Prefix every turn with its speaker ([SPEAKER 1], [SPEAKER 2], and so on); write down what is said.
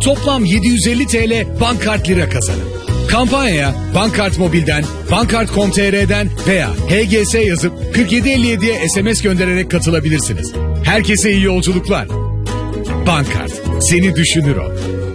[SPEAKER 1] toplam 750 TL Bankart Lira kazanın. Kampanyaya Bankart Mobil'den, Bankart.com.tr'den veya HGS yazıp 4757'ye SMS göndererek katılabilirsiniz. Herkese iyi yolculuklar. Bankart, seni düşünür o.